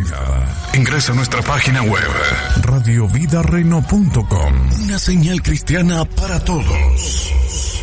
Ingresa a nuestra página web radiovidareno.com. Una señal cristiana para todos.